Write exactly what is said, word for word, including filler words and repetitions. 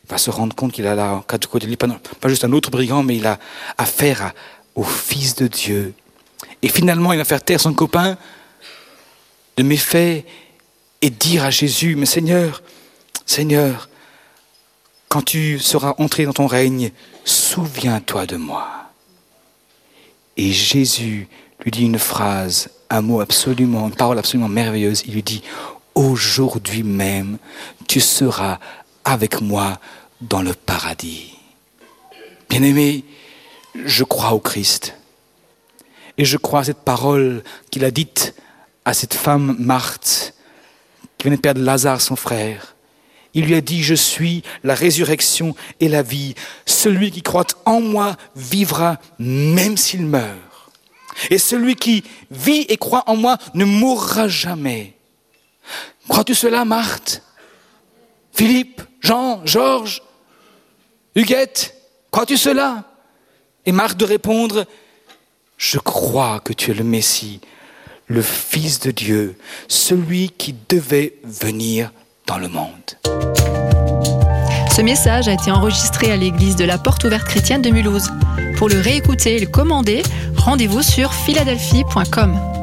va se rendre compte qu'il a là, à côté de lui, pas, pas juste un autre brigand, mais il a affaire à, au Fils de Dieu. Et finalement, il va faire taire son copain de méfaits et dire à Jésus, mais Seigneur, Seigneur, quand tu seras entré dans ton règne, souviens-toi de moi. Et Jésus lui dit une phrase, un mot absolument, une parole absolument merveilleuse. Il lui dit, aujourd'hui même, tu seras avec moi dans le paradis. Bien-aimé, je crois au Christ. Et je crois à cette parole qu'il a dite à cette femme Marthe, qui venait de perdre Lazare, son frère. Il lui a dit, je suis la résurrection et la vie. Celui qui croit en moi vivra même s'il meurt. Et celui qui vit et croit en moi ne mourra jamais. Crois-tu cela, Marthe? Philippe, Jean, Georges, Huguette, crois-tu cela? Et Marthe de répondre, je crois que tu es le Messie, le Fils de Dieu, celui qui devait venir dans le monde. Ce message a été enregistré à l'église de la Porte Ouverte Chrétienne de Mulhouse. Pour le réécouter et le commander, rendez-vous sur philadelphie point com.